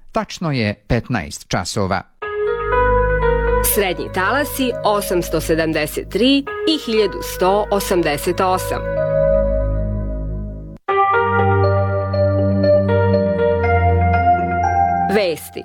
Tačno je 15 časova. Srednji talasi 873 i 1188. Vesti.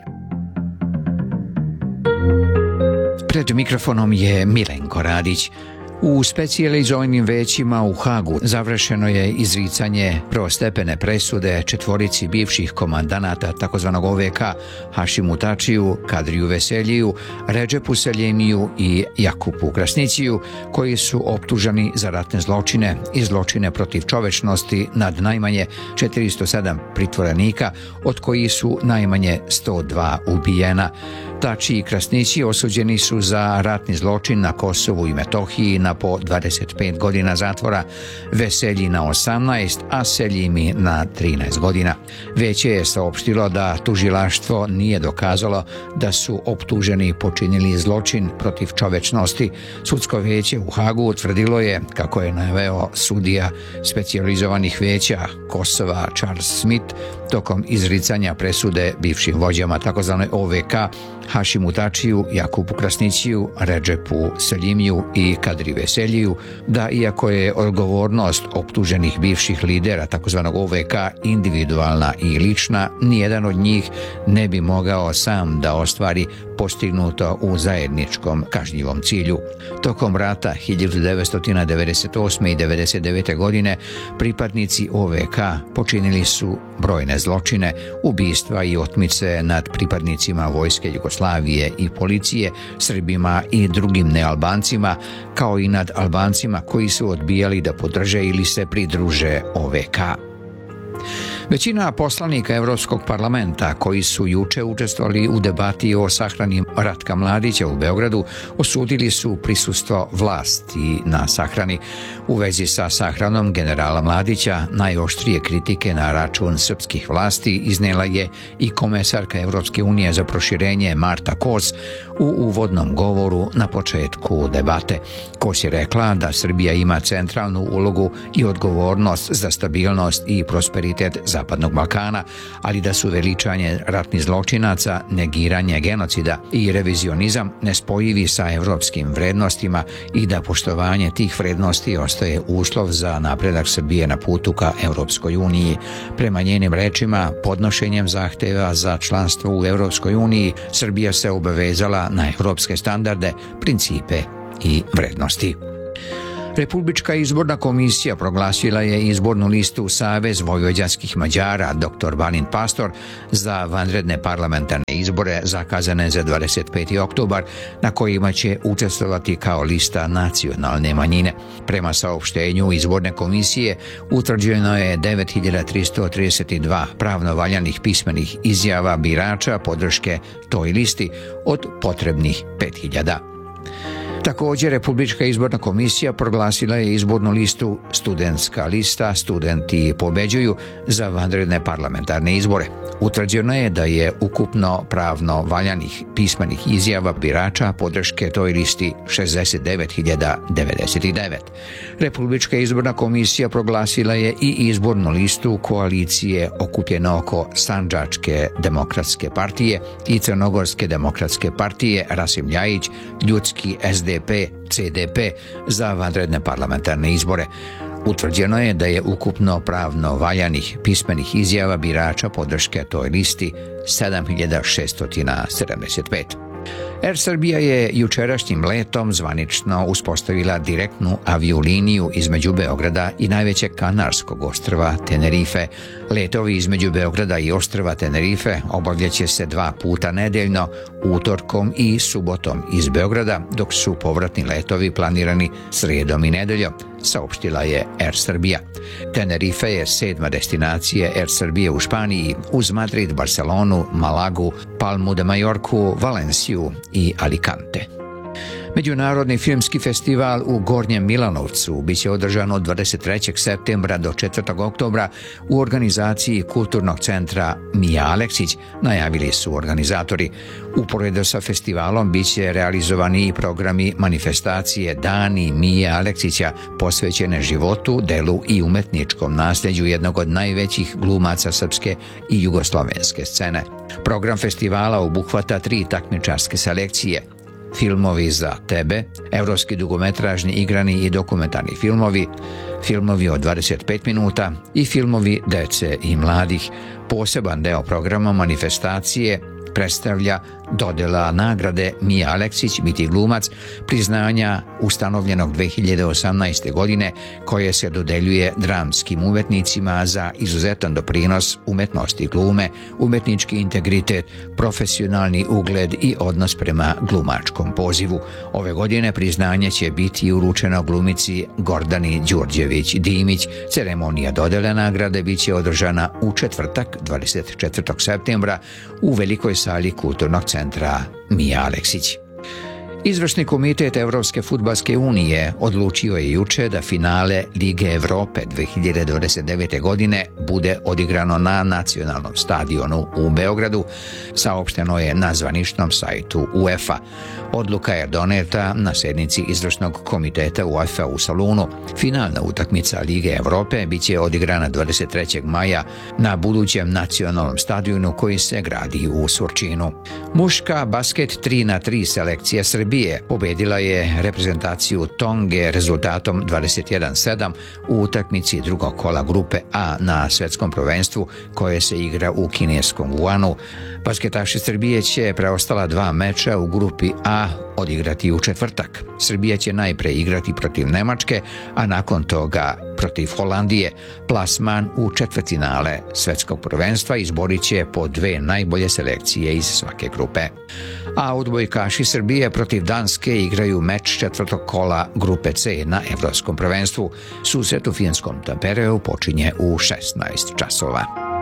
Pred mikrofonom je Milenko Radić. U specijalizovanim većima u Hagu završeno je izricanje prvostepene presude četvorici bivših komandanata tzv. OVK Hašimu Tačiju, Kadriju Veseljiju, Redžepu Seljemiju i Jakupu Krasnićiju, koji su optuženi za ratne zločine i zločine protiv čovečnosti nad najmanje 407 pritvorenika, od kojih su najmanje 102 ubijena. Tači i Krasnići osuđeni su za ratni zločin na Kosovu i Metohiji na po 25 godina zatvora, Veselji na 18, a Seljimi na 13 godina. Veće je saopštilo da tužilaštvo nije dokazalo da su optuženi počinili zločin protiv čovečnosti. Sudsko veće u Hagu utvrdilo je, kako je naveo sudija specijalizovanih veća Kosova Charles Smith, tokom izricanja presude bivšim vođama tzv. OVK Hašimu Tačiju, Jakupu Krasnićiju, Redžepu Seljimiju i Kadri Veseljiju, da iako je odgovornost optuženih bivših lidera tzv. OVK individualna i lična, nijedan od njih ne bi mogao sam da ostvari postignuto u zajedničkom kažnjivom cilju. Tokom rata 1998. i 1999. godine pripadnici OVK počinili su brojne zločine, ubistva i otmice nad pripadnicima vojske Jugoslavije i policije, Srbima i drugim nealbancima, kao i nad Albancima koji su odbijali da podrže ili se pridruže OVK. Većina poslanika Evropskog parlamenta koji su juče učestvovali u debati o sahrani Ratka Mladića u Beogradu osudili su prisustvo vlasti na sahrani. U vezi sa sahranom generala Mladića najoštrije kritike na račun srpskih vlasti iznela je i komesarka Evropske unije za proširenje Marta Kos u uvodnom govoru na početku debate. Kos je rekla da Srbija ima centralnu ulogu i odgovornost za stabilnost i prosperitet Zapadnog Balkana, ali da su veličanje ratnih zločinaca, negiranje genocida i revizionizam nespojivi sa evropskim vrednostima i da poštovanje tih vrednosti ostaje uslov za napredak Srbije na putu ka Evropskoj uniji. Prema njenim rečima, podnošenjem zahteva za članstvo u Evropskoj uniji, Srbija se obavezala na evropske standarde, principe i vrednosti. Republička izborna komisija proglasila je izbornu listu Savez vojvođanskih Mađara dr. Balint Pastor za vanredne parlamentarne izbore zakazane za 25. oktobar, na kojima će učestvovati kao lista nacionalne manjine. Prema saopštenju izborne komisije utvrđeno je 9332 pravno valjanih pismenih izjava birača podrške toj listi od potrebnih 5000. Također, Republička izborna komisija proglasila je izbornu listu Studentska lista Studenti pobeđuju za vanredne parlamentarne izbore. Utvrđeno je da je ukupno pravno valjanih pismenih izjava birača podrške toj listi 69.099. Republička izborna komisija proglasila je i izbornu listu koalicije okupljene oko Sandžačke demokratske partije i Crnogorske demokratske partije Rasim Ljajić, Ljudski SDP, CDP za vanredne parlamentarne izbore. Utvrđeno je da je ukupno pravno valjanih pismenih izjava birača podrške toj listi 7675. Air Srbija je jučerašnjim letom zvanično uspostavila direktnu avioliniju između Beograda i najvećeg kanarskog ostrva Tenerife. Letovi između Beograda i ostrva Tenerife obavljaće se 2 puta nedeljno, utorkom i subotom iz Beograda, dok su povratni letovi planirani srijedom i nedeljom, saopštila je Air Srbija. Tenerife je 7. destinacija Air Srbije u Španiji uz Madrid, Barcelonu, Malagu, Palmu de Majorku, Valenciju i Alicante. Međunarodni filmski festival u Gornjem Milanovcu biće održan od 23. septembra do 4. oktobra u organizaciji Kulturnog centra Mija Aleksić, najavili su organizatori. Uporedo sa festivalom biće realizovani i programi manifestacije Dani Mije Aleksića posvećene životu, delu i umetničkom nasljeđu jednog od najvećih glumaca srpske i jugoslovenske scene. Program festivala obuhvata 3 takmičarske selekcije: filmovi za tebe, evropski dugometražni igrani i dokumentarni filmovi, filmovi od 25 minuta i filmovi dece i mladih. Poseban deo programa manifestacije predstavlja dodela nagrade Mija Aleksić, biti glumac, priznanja ustanovljenog 2018. godine koje se dodeljuje dramskim umetnicima za izuzetan doprinos umetnosti glume, umetnički integritet, profesionalni ugled i odnos prema glumačkom pozivu. Ove godine priznanje će biti uručeno glumici Gordani Đurđević-Dimić. Ceremonija dodele nagrade biće održana u četvrtak, 24. septembra u velikoj sali Kulturnog centra Mija Aleksić. Izvršni komitet Evropske fudbalske unije odlučio je juče da finale Lige Evrope 2029. godine bude odigrano na nacionalnom stadionu u Beogradu, saopšteno je na zvaničnom sajtu UEFA. Odluka je doneta na sednici izvršnog komiteta UEFA u Solunu. Finalna utakmica Lige Evrope biće odigrana 23. maja na budućem nacionalnom stadionu koji se gradi u Surčinu. Muška basket 3x3 selekcija Srbije pobedila je reprezentaciju Tonge rezultatom 21-7 u utakmici drugog kola grupe A na svetskom prvenstvu koje se igra u kineskom Wuhanu. Basketaši Srbije će preostala 2 meča u grupi A odigrati u četvrtak. Srbija će najpre igrati protiv Nemačke, a nakon toga protiv Holandije. Plasman u četvrtfinale svetskog prvenstva izborit će po 2 najbolje selekcije iz svake grupe. A odbojkaši Srbije protiv Danske igraju meč četvrtog kola grupe C na Evropskom prvenstvu. Susret u finskom Tampereu počinje u 16 časova.